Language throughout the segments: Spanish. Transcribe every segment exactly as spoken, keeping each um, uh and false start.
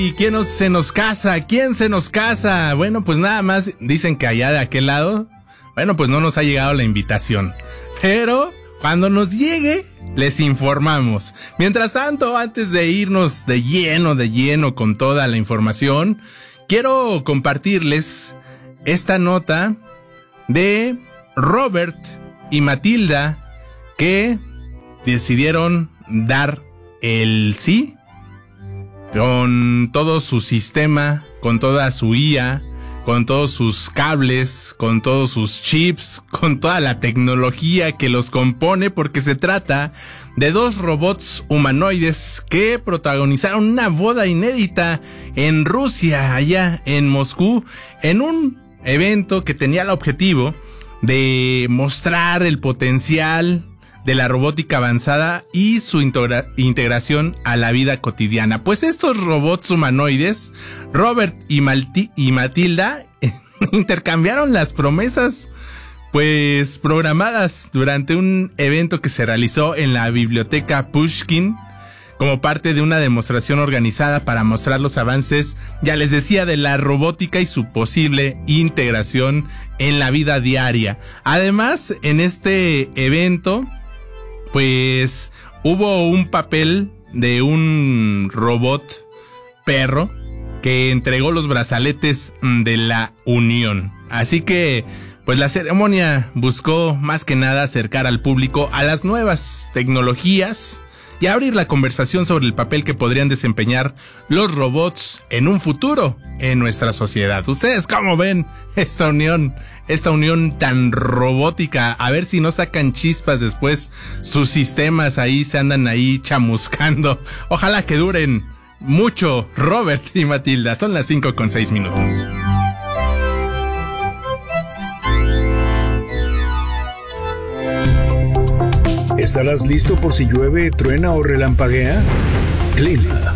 ¿Y quién nos, se nos casa? ¿Quién se nos casa? Bueno, pues nada más dicen que allá de aquel lado, bueno, pues no nos ha llegado la invitación. Pero cuando nos llegue, les informamos. Mientras tanto, antes de irnos de lleno, de lleno con toda la información, quiero compartirles esta nota de Robert y Matilda que decidieron dar el sí con todo su sistema, con toda su I A, con todos sus cables, con todos sus chips, con toda la tecnología que los compone, porque se trata de dos robots humanoides que protagonizaron una boda inédita en Rusia, allá en Moscú, en un evento que tenía el objetivo de mostrar el potencial de la robótica avanzada y su integra- integración a la vida cotidiana. Pues estos robots humanoides, Robert y, Malti- y Matilda, intercambiaron las promesas pues programadas durante un evento que se realizó en la biblioteca Pushkin como parte de una demostración organizada para mostrar los avances, ya les decía, de la robótica y su posible integración en la vida diaria. Además, en este evento pues hubo un papel de un robot perro que entregó los brazaletes de la Unión. Así que, pues la ceremonia buscó más que nada acercar al público a las nuevas tecnologías y abrir la conversación sobre el papel que podrían desempeñar los robots en un futuro en nuestra sociedad. ¿Ustedes cómo ven esta unión, esta unión tan robótica? A ver si no sacan chispas después, sus sistemas ahí se andan ahí chamuscando. Ojalá que duren mucho, Robert y Matilda. Son las cinco con seis minutos. ¿Estarás listo por si llueve, truena o relampaguea? Clima.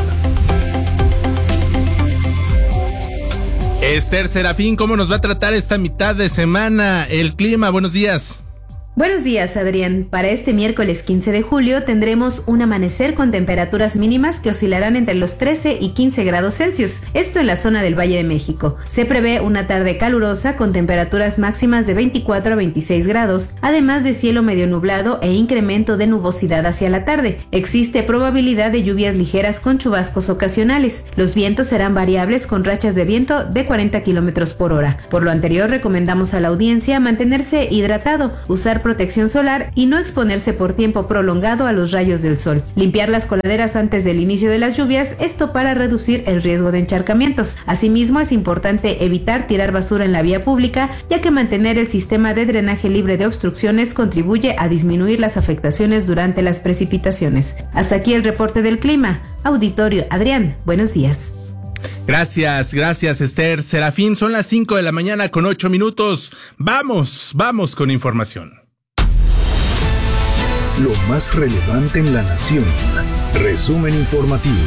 Esther Serafín, ¿cómo nos va a tratar esta mitad de semana el clima? Buenos días. Buenos días, Adrián. Para este miércoles quince de julio tendremos un amanecer con temperaturas mínimas que oscilarán entre los trece y quince grados Celsius, esto en la zona del Valle de México. Se prevé una tarde calurosa con temperaturas máximas de veinticuatro a veintiséis grados, además de cielo medio nublado e incremento de nubosidad hacia la tarde. Existe probabilidad de lluvias ligeras con chubascos ocasionales. Los vientos serán variables con rachas de viento de cuarenta kilómetros por hora. Por lo anterior, recomendamos a la audiencia mantenerse hidratado, usar protección solar y no exponerse por tiempo prolongado a los rayos del sol. Limpiar las coladeras antes del inicio de las lluvias, esto para reducir el riesgo de encharcamientos. Asimismo, es importante evitar tirar basura en la vía pública, ya que mantener el sistema de drenaje libre de obstrucciones contribuye a disminuir las afectaciones durante las precipitaciones. Hasta aquí el reporte del clima. Auditorio, Adrián, buenos días. Gracias, gracias Esther Serafín. Son las cinco de la mañana con ocho minutos. Vamos, vamos con información. Lo más relevante en la nación. Resumen informativo.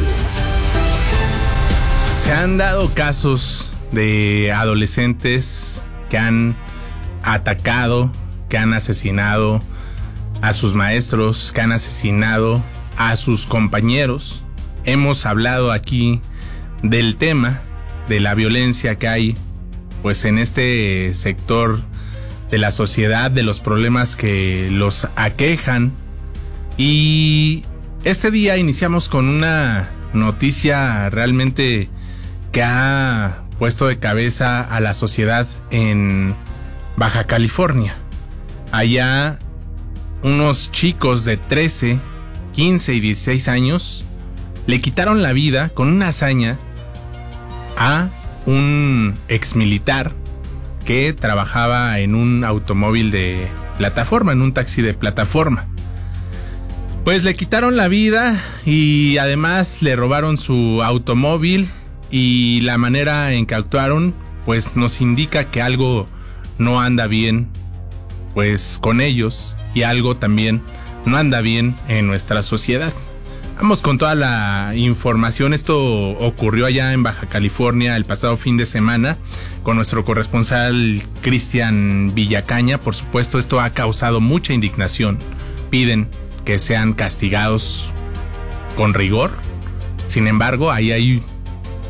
Se han dado casos de adolescentes que han atacado, que han asesinado a sus maestros, que han asesinado a sus compañeros. Hemos hablado aquí del tema de la violencia que hay pues en este sector de la sociedad, de los problemas que los aquejan. Y este día iniciamos con una noticia realmente que ha puesto de cabeza a la sociedad en Baja California. Allá unos chicos de trece, quince y dieciséis años le quitaron la vida con una hazaña a un exmilitar que trabajaba en un automóvil de plataforma, en un taxi de plataforma. Pues le quitaron la vida y además le robaron su automóvil, y la manera en que actuaron pues nos indica que algo no anda bien pues con ellos, y algo también no anda bien en nuestra sociedad. Vamos con toda la información. Esto ocurrió allá en Baja California el pasado fin de semana con nuestro corresponsal Cristian Villacaña. Por supuesto, esto ha causado mucha indignación. Piden que sean castigados con rigor. Sin embargo, ahí hay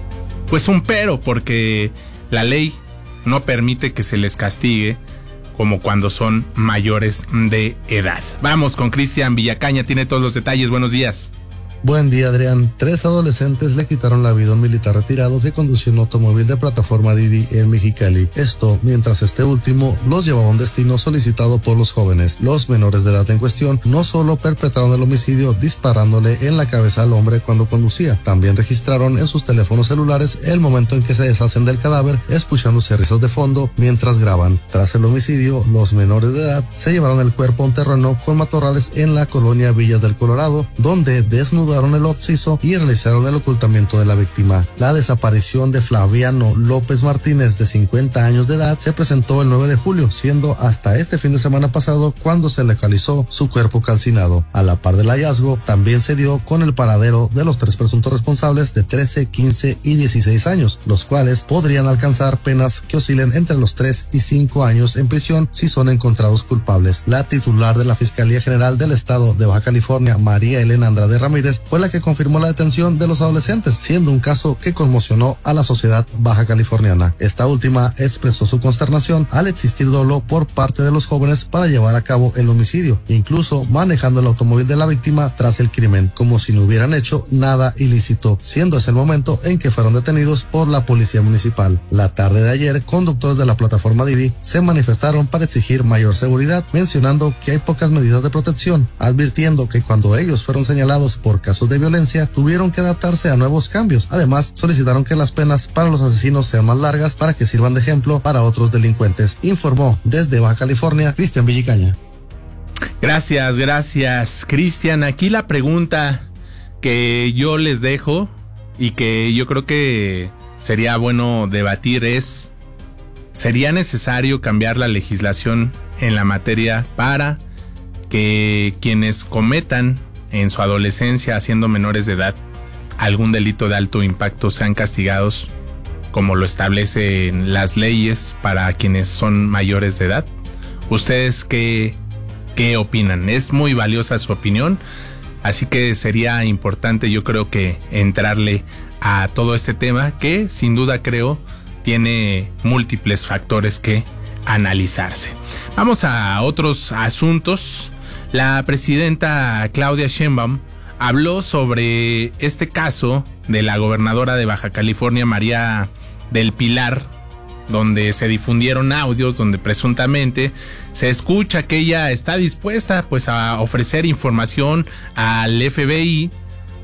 pues un pero, porque la ley no permite que se les castigue como cuando son mayores de edad. Vamos con Cristian Villacaña, tiene todos los detalles. Buenos días. Buen día, Adrián. Tres adolescentes le quitaron la vida a un militar retirado que conducía un automóvil de plataforma Didi en Mexicali. Esto mientras este último los llevaba a un destino solicitado por los jóvenes. Los menores de edad en cuestión no solo perpetraron el homicidio disparándole en la cabeza al hombre cuando conducía, también registraron en sus teléfonos celulares el momento en que se deshacen del cadáver, escuchándose risas de fondo mientras graban. Tras el homicidio, los menores de edad se llevaron el cuerpo a un terreno con matorrales en la colonia Villas del Colorado, donde desnudaron el occiso y realizaron el ocultamiento de la víctima. La desaparición de Flaviano López Martínez, de cincuenta años de edad, se presentó el nueve de julio, siendo hasta este fin de semana pasado cuando se localizó su cuerpo calcinado. A la par del hallazgo, también se dio con el paradero de los tres presuntos responsables de trece, quince y dieciséis años, los cuales podrían alcanzar penas que oscilen entre los tres y cinco años en prisión si son encontrados culpables. La titular de la Fiscalía General del Estado de Baja California, María Elena Andrade Ramírez, fue la que confirmó la detención de los adolescentes, siendo un caso que conmocionó a la sociedad baja californiana. Esta última expresó su consternación al existir dolo por parte de los jóvenes para llevar a cabo el homicidio, incluso manejando el automóvil de la víctima tras el crimen, como si no hubieran hecho nada ilícito, siendo ese el momento en que fueron detenidos por la policía municipal. La tarde de ayer, conductores de la plataforma Didi se manifestaron para exigir mayor seguridad, mencionando que hay pocas medidas de protección, advirtiendo que cuando ellos fueron señalados por casos de violencia, tuvieron que adaptarse a nuevos cambios. Además, solicitaron que las penas para los asesinos sean más largas para que sirvan de ejemplo para otros delincuentes. Informó desde Baja California, Cristian Villacaña. Gracias, gracias, Cristian. Aquí la pregunta que yo les dejo y que yo creo que sería bueno debatir es: ¿sería necesario cambiar la legislación en la materia para que quienes cometan en su adolescencia, siendo menores de edad, algún delito de alto impacto, sean castigados como lo establecen las leyes para quienes son mayores de edad? ¿Ustedes qué, qué opinan? Es muy valiosa su opinión, así que sería importante, yo creo, que entrarle a todo este tema que sin duda creo tiene múltiples factores que analizarse. Vamos a otros asuntos. La presidenta Claudia Sheinbaum habló sobre este caso de la gobernadora de Baja California, María del Pilar, donde se difundieron audios donde presuntamente se escucha que ella está dispuesta pues a ofrecer información al F B I